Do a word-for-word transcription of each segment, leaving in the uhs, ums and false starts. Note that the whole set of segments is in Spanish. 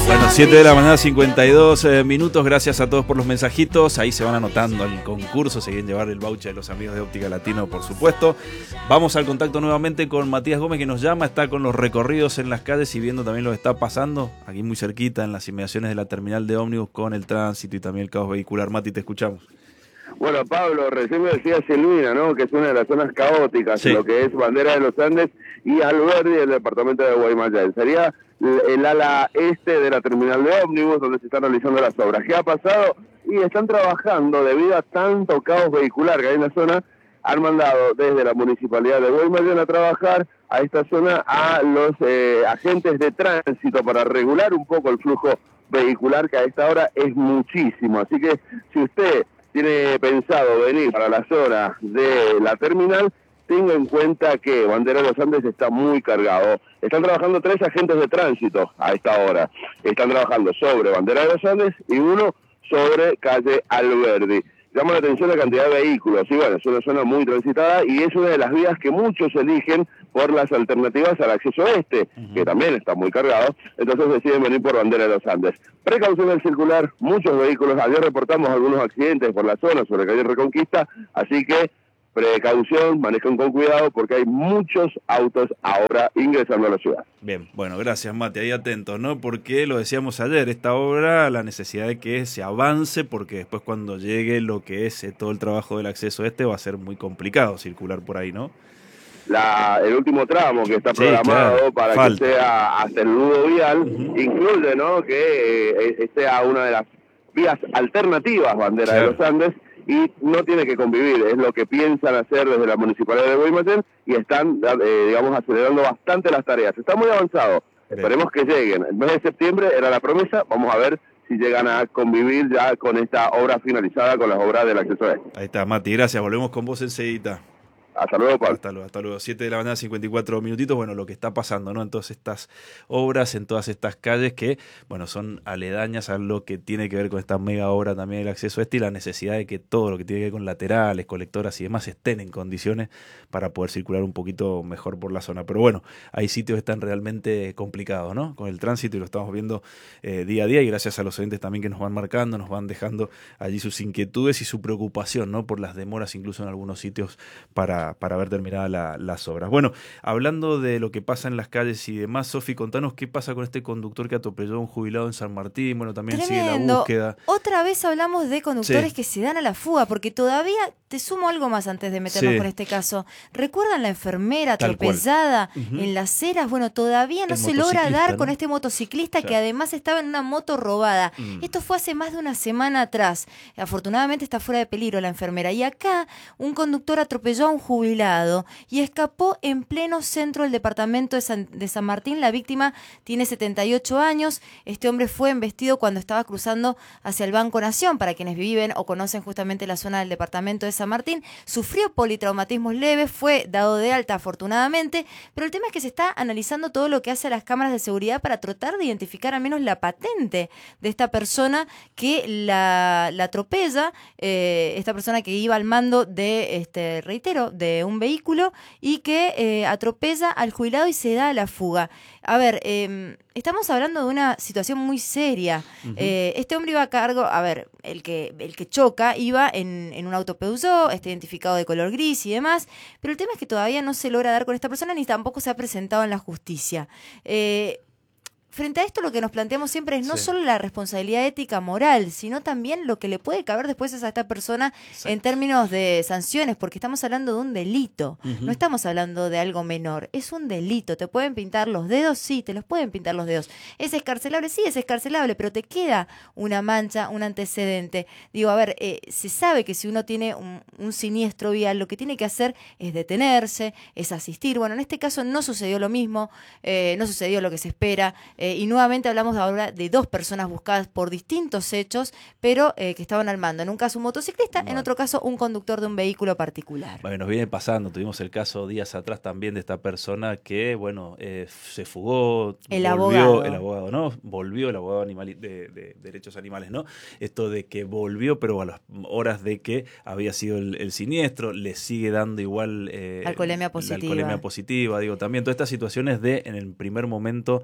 Bueno, siete de la mañana, cincuenta y dos eh, minutos. Gracias a todos por los mensajitos. Ahí se van anotando al concurso. Se quieren llevar el voucher de los amigos de Óptica Latino, por supuesto. Vamos al contacto nuevamente con Matías Gómez, que nos llama. Está con los recorridos en las calles y viendo también lo que está pasando aquí muy cerquita, en las inmediaciones de la terminal de ómnibus, con el tránsito y también el caos vehicular. Mati, te escuchamos. Bueno, Pablo, recién me decía Silvina, ¿no?, que es una de las zonas caóticas, sí, lo que es Bandera de los Andes y Alberdi del departamento de Guaymallén. Sería el ala este de la terminal de ómnibus, donde se están realizando las obras. ¿Qué ha pasado? Y están trabajando, debido a tanto caos vehicular que hay en la zona, han mandado desde la municipalidad de Guaymallén a trabajar a esta zona a los eh, agentes de tránsito para regular un poco el flujo vehicular, que a esta hora es muchísimo. Así que si usted tiene pensado venir para la zona de la terminal, tenga en cuenta que Bandera de los Andes está muy cargado. Están trabajando tres agentes de tránsito a esta hora. Están trabajando sobre Bandera de los Andes y uno sobre calle Alberdi. Llama la atención la cantidad de vehículos. Y bueno, es una zona muy transitada y es una de las vías que muchos eligen por las alternativas al acceso este, uh-huh, que también está muy cargado. Entonces deciden venir por Bandera de los Andes. Precaución al circular, muchos vehículos. Ayer reportamos algunos accidentes por la zona sobre calle Reconquista, así que precaución, manejen con cuidado porque hay muchos autos ahora ingresando a la ciudad. Bien, bueno, gracias Mati, ahí atentos, ¿no? Porque lo decíamos ayer, esta obra, la necesidad de que se avance, porque después cuando llegue lo que es eh, todo el trabajo del acceso este va a ser muy complicado circular por ahí, ¿no? La, el último tramo que está programado, sí, claro, para Falta. que sea hasta el nudo vial, uh-huh, incluye, ¿no?, que eh, sea una de las vías alternativas Bandera, claro, de los Andes, y no tiene que convivir, es lo que piensan hacer desde la Municipalidad de Guaymallén y están, eh, digamos, acelerando bastante las tareas. Está muy avanzado, bien, esperemos que lleguen. El mes de septiembre era la promesa, vamos a ver si llegan a convivir ya con esta obra finalizada, con las obras del acceso a este. Ahí está, Mati, gracias, volvemos con vos enseguida. Hasta luego, Pablo. Hasta luego, hasta luego. siete de la mañana, cincuenta y cuatro minutitos. Bueno, lo que está pasando, ¿no?, en todas estas obras, en todas estas calles que, bueno, son aledañas a lo que tiene que ver con esta mega obra también del acceso este y la necesidad de que todo lo que tiene que ver con laterales, colectoras y demás estén en condiciones para poder circular un poquito mejor por la zona. Pero bueno, hay sitios que están realmente complicados, ¿no?, con el tránsito y lo estamos viendo eh, día a día y gracias a los oyentes también que nos van marcando, nos van dejando allí sus inquietudes y su preocupación, ¿no?, por las demoras incluso en algunos sitios para para ver terminadas la, las obras. Bueno, hablando de lo que pasa en las calles y demás, Sofi, contanos qué pasa con este conductor que atropelló a un jubilado en San Martín. Bueno, también Tremendo. Sigue la búsqueda. Otra vez hablamos de conductores, sí, que se dan a la fuga, porque todavía, te sumo algo más antes de meternos, sí, con este caso. ¿Recuerdan la enfermera atropellada uh-huh. en las ceras? Bueno, todavía no El se logra dar, ¿no?, con este motociclista, claro, que además estaba en una moto robada. Mm. Esto fue hace más de una semana atrás. Afortunadamente está fuera de peligro la enfermera. Y acá un conductor atropelló a un jubilado y escapó en pleno centro del departamento de San, de San Martín. La víctima tiene setenta y ocho años. Este hombre fue embestido cuando estaba cruzando hacia el Banco Nación. Para quienes viven o conocen justamente la zona del departamento de San Martín, sufrió politraumatismos leves, fue dado de alta afortunadamente, pero el tema es que se está analizando todo lo que hace a las cámaras de seguridad para tratar de identificar al menos la patente de esta persona que la, la atropella, eh, esta persona que iba al mando de, este, reitero, de un vehículo y que eh, atropella al jubilado y se da a la fuga. A ver, eh, estamos hablando de una situación muy seria. Uh-huh. Eh, este hombre iba a cargo, a ver, el que, el que choca iba en, en un auto Peugeot, está identificado de color gris y demás, pero el tema es que todavía no se logra dar con esta persona ni tampoco se ha presentado en la justicia. Eh, Frente a esto lo que nos planteamos siempre es no sí. solo la responsabilidad ética moral, sino también lo que le puede caber después a esta persona Exacto. en términos de sanciones, porque estamos hablando de un delito, uh-huh. no estamos hablando de algo menor, es un delito. ¿Te pueden pintar los dedos? Sí, te los pueden pintar los dedos. ¿Es escarcelable? Sí, es escarcelable, pero te queda una mancha, un antecedente. Digo, a ver, eh, se sabe que si uno tiene un, un siniestro vial, lo que tiene que hacer es detenerse, es asistir. Bueno, en este caso no sucedió lo mismo, eh, no sucedió lo que se espera, eh, Eh, y nuevamente hablamos ahora de dos personas buscadas por distintos hechos, pero eh, que estaban al mando. En un caso un motociclista, bueno. en otro caso un conductor de un vehículo particular. Bueno, nos viene pasando, tuvimos el caso días atrás también de esta persona que, bueno, eh, se fugó, el volvió, abogado. el abogado, ¿no? Volvió el abogado animal, de, de, de derechos animales, ¿no? Esto de que volvió, pero a las horas de que había sido el, el siniestro, le sigue dando igual eh, alcoholemia positiva. La alcoholemia positiva, digo, también todas estas situaciones de, en el primer momento,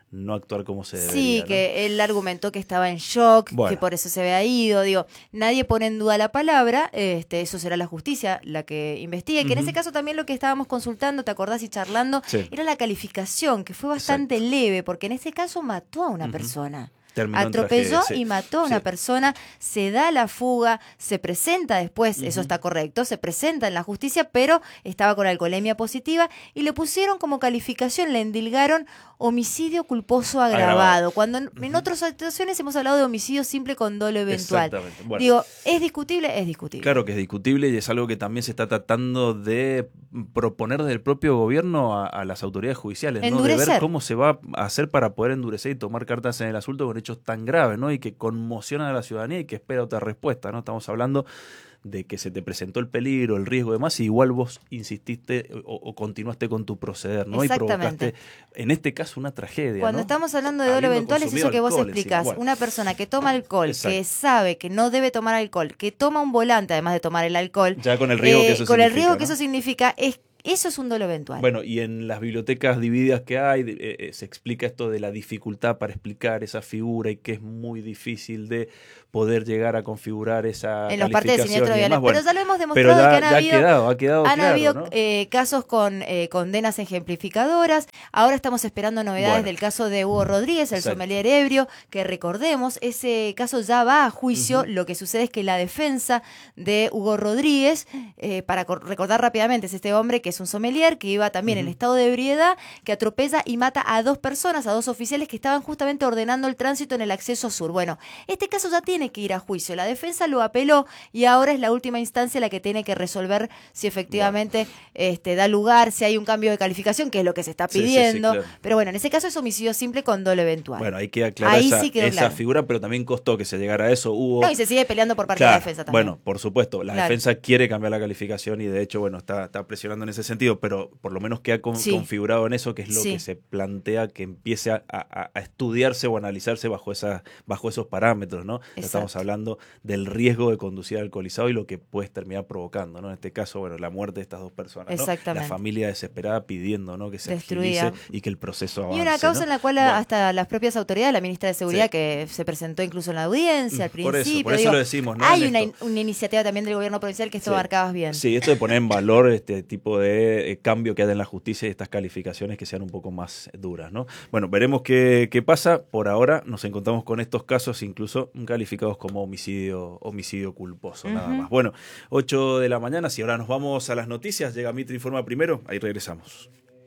no actuar como se debería. Sí, ¿no? que él argumentó que estaba en shock, bueno. que por eso se había ido. Digo, nadie pone en duda la palabra, este, eso será la justicia la que investigue, que uh-huh. en ese caso también lo que estábamos consultando, ¿te acordás? Y charlando, sí. era la calificación, que fue bastante Exacto. leve, porque en ese caso mató a una uh-huh. persona. Terminó atropelló tragedia, sí. y mató a una sí. persona, se da la fuga, se presenta después, uh-huh. eso está correcto, se presenta en la justicia, pero estaba con alcoholemia positiva y le pusieron como calificación, le endilgaron homicidio culposo agravado, agravado. cuando en, uh-huh. en otras situaciones hemos hablado de homicidio simple con dolo eventual. Exactamente. Bueno. Digo, ¿es discutible? Es discutible. Claro que es discutible y es algo que también se está tratando de proponer desde el propio gobierno a, a las autoridades judiciales, ¿no? De ver cómo se va a hacer para poder endurecer y tomar cartas en el asunto con hechos tan graves, ¿no? Y que conmocionan a la ciudadanía y que espera otra respuesta, ¿no? Estamos hablando de que se te presentó el peligro, el riesgo y demás, y igual vos insististe o, o continuaste con tu proceder, ¿no? Y provocaste, en este caso, una tragedia. Cuando ¿no? estamos hablando de dolo eventual, es eso que vos explicás. Bueno. Una persona que toma alcohol, Exacto. que sabe que no debe tomar alcohol, que toma un volante, además de tomar el alcohol. Ya con el riesgo eh, que eso con significa. el riesgo ¿no? que eso significa, es Eso es un dolo eventual. Bueno, y en las bibliotecas divididas que hay, eh, eh, se explica esto de la dificultad para explicar esa figura y que es muy difícil de poder llegar a configurar esa en los partes de siniestro viales. Bueno, pero ya lo hemos demostrado ya, que han ya habido, ha quedado, ha quedado han claro, habido ¿no? eh, casos con eh, condenas ejemplificadoras. Ahora estamos esperando novedades bueno. del caso de Hugo Rodríguez, el Exacto. sommelier ebrio, que recordemos, ese caso ya va a juicio. Uh-huh. Lo que sucede es que la defensa de Hugo Rodríguez, eh, para recordar rápidamente, es este hombre que es un sommelier, que iba también uh-huh. en estado de ebriedad, que atropella y mata a dos personas, a dos oficiales que estaban justamente ordenando el tránsito en el acceso sur. Bueno, este caso ya tiene que ir a juicio. La defensa lo apeló y ahora es la última instancia la que tiene que resolver si efectivamente bueno. este, da lugar, si hay un cambio de calificación, que es lo que se está pidiendo. Sí, sí, sí, claro. Pero bueno, en ese caso es homicidio simple con dolo eventual. Bueno, hay que aclarar Ahí esa, sí esa claro. figura, pero también costó que se llegara a eso. Hubo... No, y se sigue peleando por parte claro, de la defensa también. Bueno, por supuesto, la claro. defensa quiere cambiar la calificación y de hecho, bueno, está, está presionando en ese sentido, pero por lo menos queda con, sí. configurado en eso, que es lo sí. que se plantea que empiece a, a, a estudiarse o analizarse bajo, esa, bajo esos parámetros, ¿no? Estamos hablando del riesgo de conducir alcoholizado y lo que puedes terminar provocando, ¿no? En este caso, bueno, la muerte de estas dos personas, ¿no? La familia desesperada pidiendo, ¿no? Que se Destruida. agilice y que el proceso avance. Y una causa ¿no? en la cual bueno. hasta las propias autoridades, la ministra de Seguridad, sí. que se presentó incluso en la audiencia al por principio. Eso, por eso digo, lo decimos, ¿no? Hay una, una iniciativa también del gobierno provincial que esto sí. marcabas bien. Sí, esto de poner en valor este tipo de eh, cambio que hay en la justicia y estas calificaciones que sean un poco más duras, ¿no? Bueno, veremos qué, qué pasa. Por ahora nos encontramos con estos casos incluso calificados como homicidio, homicidio culposo, uh-huh. nada más. Bueno, ocho de la mañana, si ahora nos vamos a las noticias, llega Mitre Informa Primero, ahí regresamos.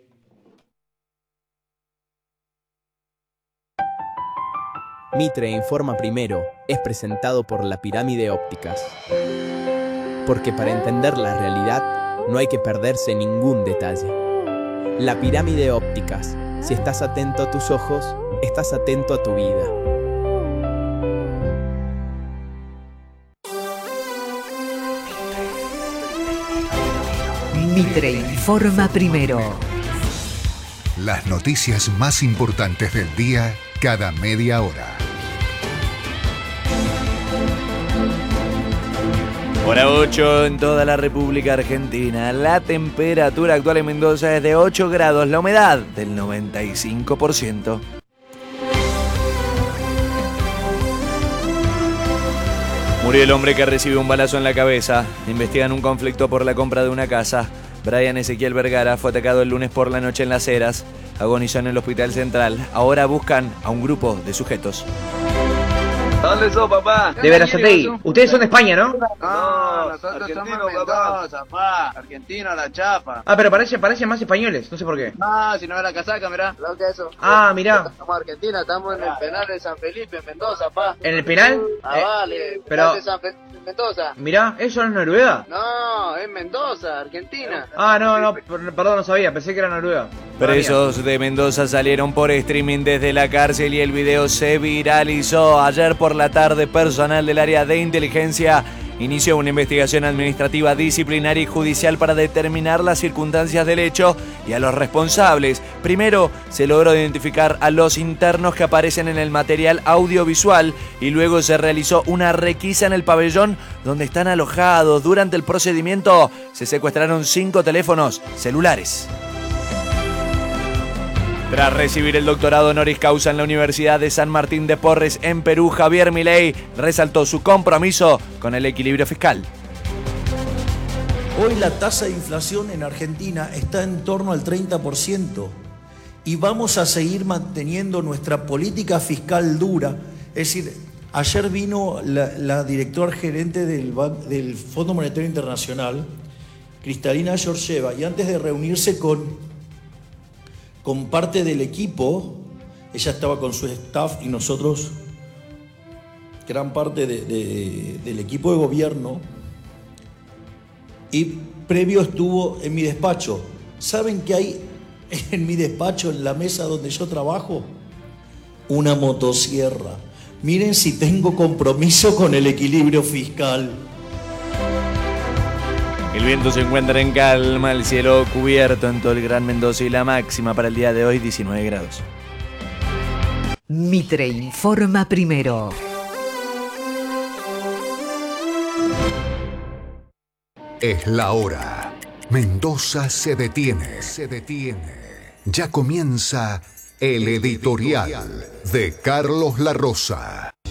Mitre Informa Primero es presentado por La Pirámide Ópticas. Porque para entender la realidad no hay que perderse ningún detalle. La Pirámide Ópticas. Si estás atento a tus ojos, estás atento a tu vida. Mitre Informa Primero. Las noticias más importantes del día cada media hora. Hora ocho en toda la República Argentina. La temperatura actual en Mendoza es de ocho grados, la humedad del noventa y cinco por ciento. Murió el hombre que recibió un balazo en la cabeza. Investigan un conflicto por la compra de una casa. Brian Ezequiel Vergara fue atacado el lunes por la noche en Las Heras. Agonizó en el Hospital Central. Ahora buscan a un grupo de sujetos. ¿Dónde sos, papá? De Verazategui. Ustedes son de España, ¿no? No, nosotros somos Mendoza, papá. Argentino, la chapa. Ah, pero parece, parecen más españoles, no sé por qué. No, si no es la casaca, mirá. Lo que eso. Ah, mirá. Estamos Argentina, estamos en el penal de San Felipe, en Mendoza, papá. ¿En el penal? Ah, eh, vale. Pero... de San Fe... Mendoza. Mirá, ¿eso no es Noruega? No, es Mendoza, Argentina. Ah, no, no, perdón, no sabía, pensé que era Noruega. Presos de Mendoza salieron por streaming desde la cárcel y el video se viralizó. Ayer por la tarde, personal del área de inteligencia inició una investigación administrativa, disciplinaria y judicial para determinar las circunstancias del hecho y a los responsables. Primero, se logró identificar a los internos que aparecen en el material audiovisual y luego se realizó una requisa en el pabellón donde están alojados. Durante el procedimiento se secuestraron cinco teléfonos celulares. Tras recibir el doctorado honoris causa en la Universidad de San Martín de Porres en Perú, Javier Milei resaltó su compromiso con el equilibrio fiscal. Hoy la tasa de inflación en Argentina está en torno al treinta por ciento y vamos a seguir manteniendo nuestra política fiscal dura. Es decir, ayer vino la, la directora gerente del, del Fondo Monetario Internacional, Kristalina Georgieva, y antes de reunirse con... con parte del equipo, ella estaba con su staff y nosotros, gran parte de, de, del equipo de gobierno, y previo estuvo en mi despacho. ¿Saben qué hay en mi despacho, en la mesa donde yo trabajo? Una motosierra. Miren si tengo compromiso con el equilibrio fiscal. El viento se encuentra en calma, el cielo cubierto en todo el Gran Mendoza y la máxima para el día de hoy diecinueve grados. Mitre informa primero. Es la hora. Mendoza se detiene. Se detiene. Ya comienza el editorial de Carlos La Rosa.